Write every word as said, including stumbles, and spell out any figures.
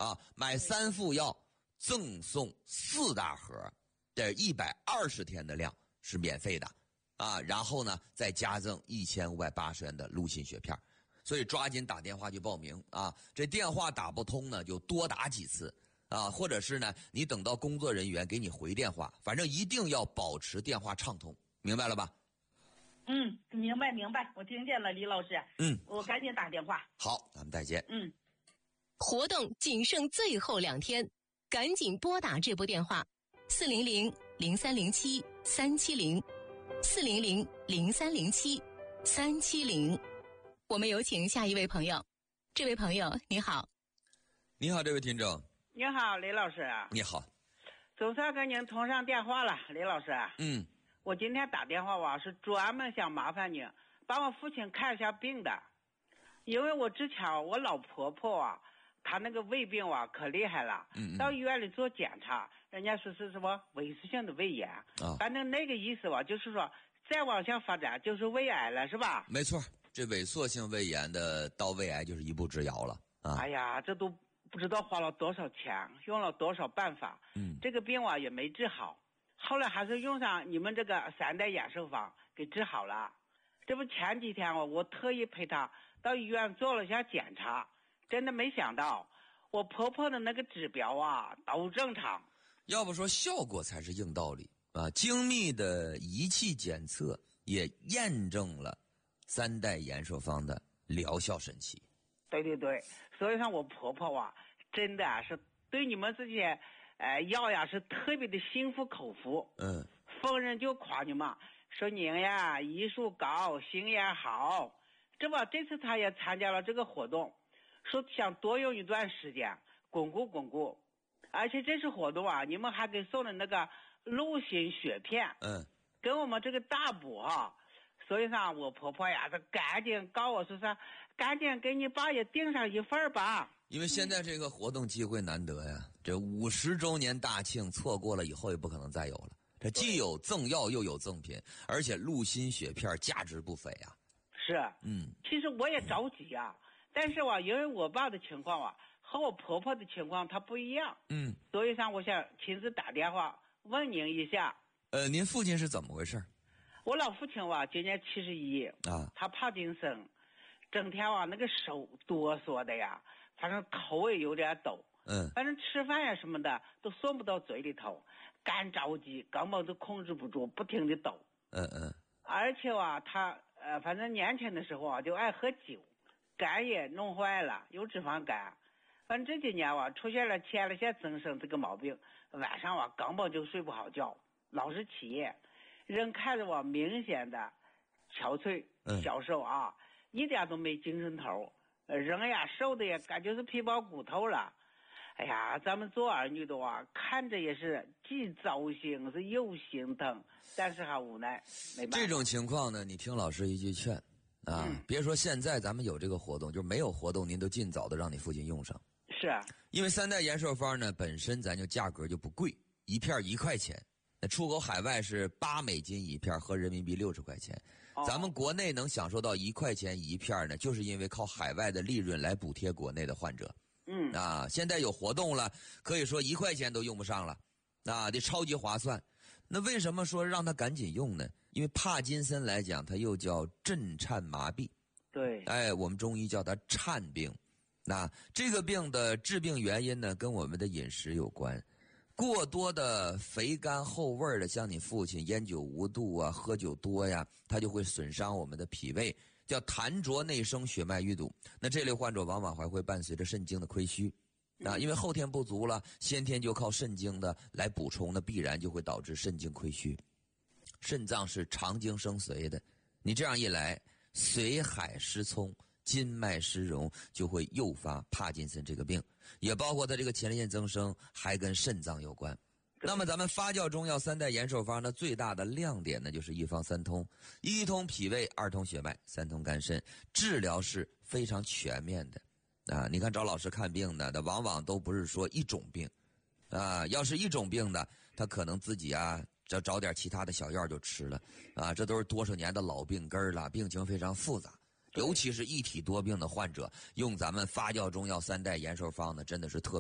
啊，买三副药赠送四大盒，这一百二十天的量是免费的啊，然后呢再加赠一千五百八十元的陆心血片，所以抓紧打电话去报名啊！这电话打不通呢，就多打几次啊，或者是呢，你等到工作人员给你回电话，反正一定要保持电话畅通，明白了吧？ 嗯，明白明白，我听见了，李老师。 嗯， 我赶紧打电话。 好，咱们再见。 嗯， 活动仅剩最后两天，赶紧拨打这部电话：四零零零三零七三七零，四零零零三零七三七零。我们有请下一位朋友。这位朋友，你好。 你好，这位听众。 你好，李老师。 你好。 总算跟您通上电话了，李老师。 嗯。 我今天打电话啊，是专门想麻烦你帮我父亲看一下病的，因为我之前我老婆婆啊，她那个胃病啊可厉害了， 嗯嗯到医院里做检查，人家说是什么萎缩性的胃炎啊，反正那个意思吧，就是说再往下发展就是胃癌了，是吧？ 没错，这萎缩性胃炎的到胃癌就是一步之遥了啊！ 哎呀，这都不知道花了多少钱，用了多少办法， 嗯， 这个病啊也没治好。后来还是用上你们这个三代延寿方给治好了。这不前几天我我特意陪他到医院做了一下检查，真的没想到我婆婆的那个指标啊都正常。 要不说效果才是硬道理啊！精密的仪器检测也验证了三代延寿方的疗效神奇。 对对对，所以说我婆婆啊真的啊是对你们这些呃，药呀是特别的心服口服， 嗯， 逢人就夸你们，说您呀医术高，心眼好。这不，这次他也参加了这个活动，说想多用一段时间，巩固巩固。而且这次活动啊，你们还给送了那个陆心血片， 嗯， 跟我们这个大补啊。所以说我婆婆呀，她赶紧告我说是，赶紧给你爸也订上一份吧。 因为现在这个活动机会难得呀，这五十周年大庆错过了以后也不可能再有了。这既有赠药又有赠品，而且陆心血片价值不菲啊。 是， 嗯， 其实我也着急啊，但是吧，因为我爸的情况啊和我婆婆的情况它不一样， 嗯， 所以上我想亲自打电话问您一下。 呃，您父亲是怎么回事？ 我老父亲吧，今年七十一啊， 他帕金森，整天啊那个手哆嗦的呀。反正头也有点抖， 嗯， 反正吃饭呀什么的都送不到嘴里头，干着急，根本就控制不住，不停的抖， 嗯嗯， 而且啊，他呃，反正年轻的时候啊就爱喝酒，肝也弄坏了，有脂肪肝，反正这几年啊出现了前列腺增生这个毛病，晚上啊根本就睡不好觉，老是起夜，人看着我明显的憔悴消瘦啊，嗯、一点都没精神头。人呀瘦的也感觉是皮包骨头了。哎呀，咱们做儿女的啊，看着也是既糟心是又心疼，但是还无奈，没办法。 这种情况呢，你听老师一句劝啊，嗯、别说现在咱们有这个活动，就是没有活动，您都尽早的让你父亲用上。 是啊，因为三代延寿方呢本身咱就价格就不贵，一片一块钱。那出口海外是八美金一片，合人民币六十块钱。哦、咱们国内能享受到一块钱一片呢，就是因为靠海外的利润来补贴国内的患者。 嗯啊，现在有活动了，可以说一块钱都用不上了，啊，这超级划算。那为什么说让他赶紧用呢？因为帕金森来讲，它又叫震颤麻痹。 对， 哎，我们中医叫它颤病。那这个病的致病原因呢，跟我们的饮食有关。过多的肥甘厚味的，像你父亲烟酒无度啊，喝酒多呀，它就会损伤我们的脾胃，叫痰浊内生血脉淤堵。那这类患者往往还会伴随着肾精的亏虚啊，因为后天不足了，先天就靠肾精的来补充，那必然就会导致肾精亏虚。肾脏是长经生髓的，你这样一来，髓海失聪，筋脉失容，就会诱发帕金森这个病，也包括它这个前列腺增生还跟肾脏有关。那么咱们发酵中药三代延寿方呢，最大的亮点呢就是一方三通，一通脾胃，二通血脉，三通肝肾，治疗是非常全面的啊！你看找老师看病呢，他往往都不是说一种病啊，要是一种病呢，他可能自己啊找找点其他的小药就吃了啊，这都是多少年的老病根了，病情非常复杂。尤其是一体多病的患者，用咱们发酵中药三代延寿方呢，真的是特别